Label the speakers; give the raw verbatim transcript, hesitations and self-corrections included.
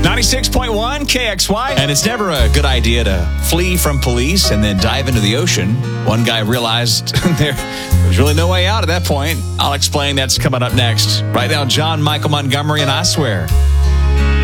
Speaker 1: ninety-six point one K X Y. And it's never a good idea to flee from police and then dive into the ocean. One guy realized there was really no way out at that point. I'll explain. That's coming up next. Right now, John Michael Montgomery and I Swear.